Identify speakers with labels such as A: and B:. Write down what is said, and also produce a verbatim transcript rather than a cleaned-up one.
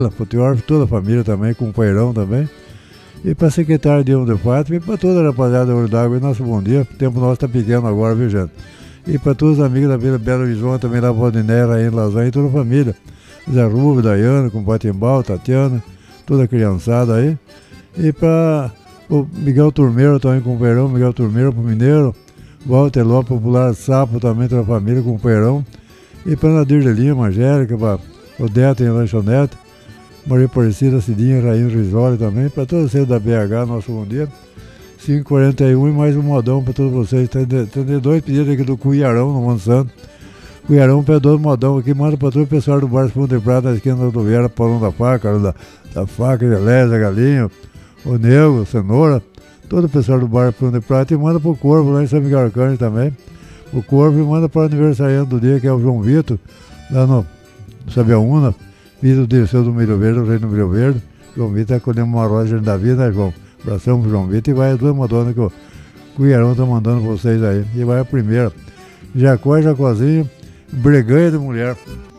A: para o Teófilo, toda a família também, com o Companheirão também. E para a secretária de Homem de Fato, e para toda a rapaziada da Olho d'Água, nosso bom dia. O tempo nosso está pequeno agora, viu, gente? E para todos os amigos da Vila Belo Horizonte, também da Valdiné, Rainha Lasanha e toda a família. Zé Rubio, Daiane, com o Patimbal, Tatiana, toda a criançada aí. E para o Miguel Turmeiro também, com o Companheirão, Miguel Turmeiro, para o Mineiro. Walter Lopes, Popular Sapo, também toda a família, com o Companheirão. E para Nadir de Lima, Angélica, para Odete em Lanchonete. Maria Aparecida, Cidinha, Rainha Risoli também, para todos vocês da B H, nosso bom dia. cinco e quarenta e um e mais um modão para todos vocês. Tem, tem dois pedidos aqui do Cuiarão, no Monsanto. Cuiarão pede dois modão aqui, manda para todo o pessoal do Bar Fundo de Prata, na esquina da rodoviária, Paulão da Faca, da, da Faca, Geleza, Galinho, o Nego, Cenoura, todo o pessoal do Bar Fundo de Prata, e manda para o Corvo lá em São Miguel Arcanjo também. O Corvo e manda para o aniversariante do dia, que é o João Vitor, lá no Sabiaúna. Filho do seu do Milho Verde, o rei do Milho Verde. João Vitor está colhendo uma rosa da vida, né, João? Abração pro João Vitor e vai as duas madonas que o Cuiarão está mandando para vocês aí. E vai a primeira. Jacó e Jacozinho, Breganha de Mulher.